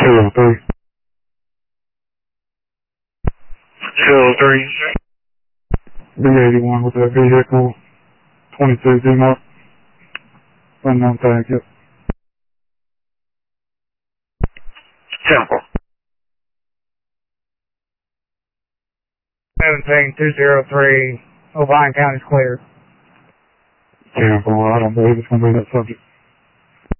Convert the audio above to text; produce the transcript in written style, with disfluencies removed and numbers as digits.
203. 203. B81 with that vehicle. 22 D mark. Unknown tag, yep. Temple. 17203, O'Brien County's clear. Temple, I don't believe it's going to be that subject.